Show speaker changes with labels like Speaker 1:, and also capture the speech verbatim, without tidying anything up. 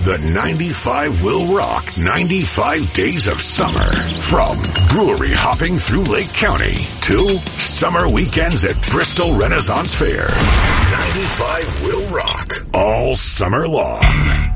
Speaker 1: The ninety-five will rock ninety-five days of summer. From brewery hopping through Lake County to summer weekends at Bristol Renaissance Fair. ninety-five will rock all summer long.